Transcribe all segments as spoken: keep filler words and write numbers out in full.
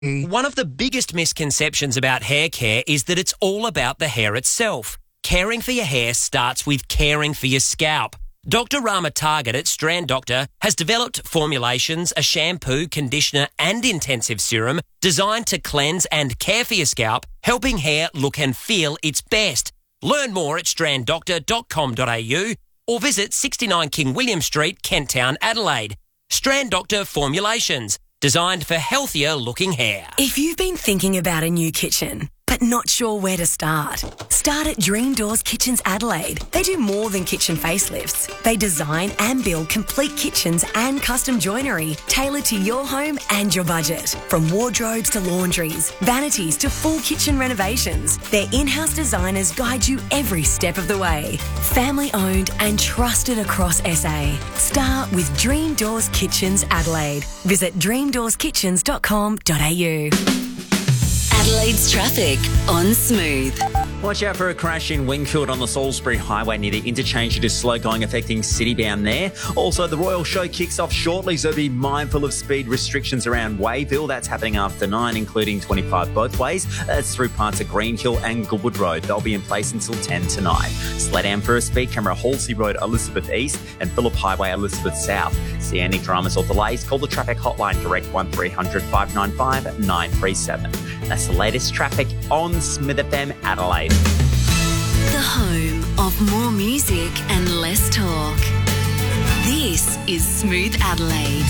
One of the biggest misconceptions about hair care is that it's all about the hair itself. Caring for your hair starts with caring for your scalp. Doctor Rama Target at Strand Doctor has developed formulations, a shampoo, conditioner and intensive serum designed to cleanse and care for your scalp, helping hair look and feel its best. Learn more at strand doctor dot com dot a u or visit sixty-nine King William Street, Kent Town, Adelaide. Strand Doctor Formulations, designed for healthier looking hair. If you've been thinking about a new kitchen, but not sure where to start, start at Dream Doors Kitchens Adelaide. They do more than kitchen facelifts. They design and build complete kitchens and custom joinery tailored to your home and your budget. From wardrobes to laundries, vanities to full kitchen renovations, their in-house designers guide you every step of the way. Family owned and trusted across S A. Start with Dream Doors Kitchens Adelaide. Visit dream doors kitchens dot com dot a u. Adelaide's traffic on Smooth. Watch out for a crash in Wingfield on the Salisbury Highway near the interchange. It is slow going, affecting Citybound there. Also, the Royal Show kicks off shortly, so be mindful of speed restrictions around Wayville. That's happening after nine, including twenty-five both ways. That's through parts of Greenhill and Goodwood Road. They'll be in place until ten tonight. Slow down for a speed camera, Halsey Road, Elizabeth East and Phillip Highway, Elizabeth South. See any dramas or delays, call the traffic hotline direct one three hundred five nine five nine three seven. That's the latest traffic on Smith F M Adelaide. The home of more music and less talk. This is Smooth Adelaide.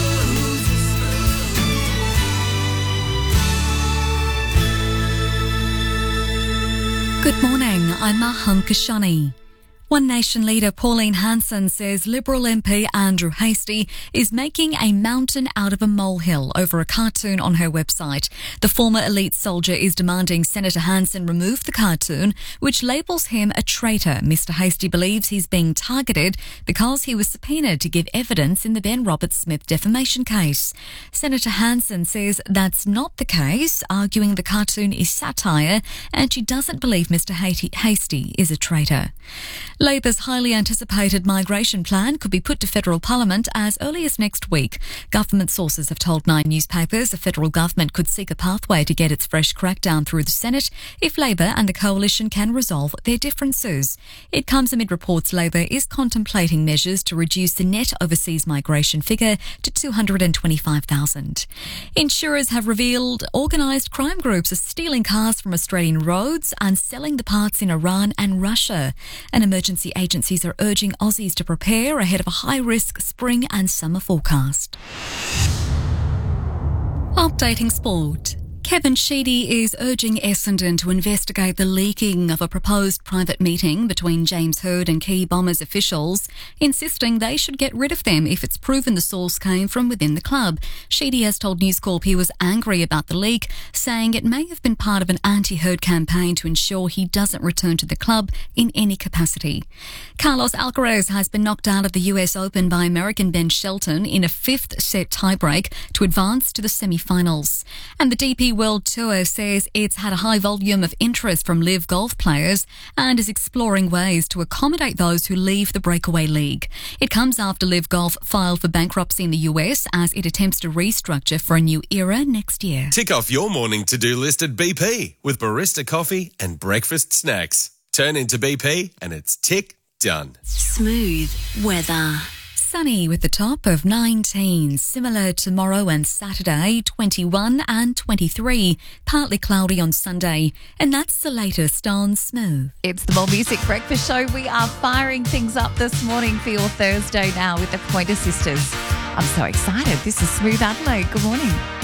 Good morning, I'm Maham Kashani. One Nation leader Pauline Hanson says Liberal M P Andrew Hastie is making a mountain out of a molehill over a cartoon on her website. The former elite soldier is demanding Senator Hanson remove the cartoon, which labels him a traitor. Mister Hastie believes he's being targeted because he was subpoenaed to give evidence in the Ben Roberts-Smith defamation case. Senator Hanson says that's not the case, arguing the cartoon is satire and she doesn't believe Mister Hastie is a traitor. Labor's highly anticipated migration plan could be put to federal parliament as early as next week. Government sources have told Nine newspapers the federal government could seek a pathway to get its fresh crackdown through the Senate if Labor and the coalition can resolve their differences. It comes amid reports Labor is contemplating measures to reduce the net overseas migration figure to two hundred twenty-five thousand. Insurers have revealed organised crime groups are stealing cars from Australian roads and selling the parts in Iran and Russia. An emergency Emergency agencies are urging Aussies to prepare ahead of a high-risk spring and summer forecast. Updating sport. Kevin Sheedy is urging Essendon to investigate the leaking of a proposed private meeting between James Hird and key Bombers officials, insisting they should get rid of them if it's proven the source came from within the club. Sheedy has told News Corp he was angry about the leak, saying it may have been part of an anti-Hird campaign to ensure he doesn't return to the club in any capacity. Carlos Alcaraz has been knocked out of the U S Open by American Ben Shelton in a fifth set tiebreak to advance to the semi-finals. And the D P World Tour says it's had a high volume of interest from live golf players and is exploring ways to accommodate those who leave the breakaway league. It comes after Live Golf filed for bankruptcy in the U S as it attempts to restructure for a new era next year. Tick off your morning to-do list at B P with barista coffee and breakfast snacks. Turn into B P and it's tick done. Smooth weather. Sunny with the top of nineteen, similar tomorrow and Saturday, twenty-one and twenty-three. Partly cloudy on Sunday, and that's the latest on Smooth. It's the More Music Breakfast Show. We are firing things up this morning for your Thursday now with the Pointer Sisters. I'm so excited. This is Smooth Adelaide. Good morning.